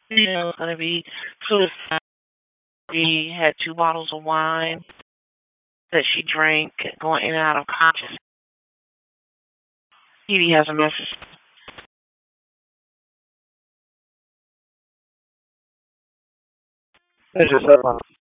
video is going to be suicide. She had 2 bottles of wine that she drank, going in and out of consciousness. Edie has a message. This is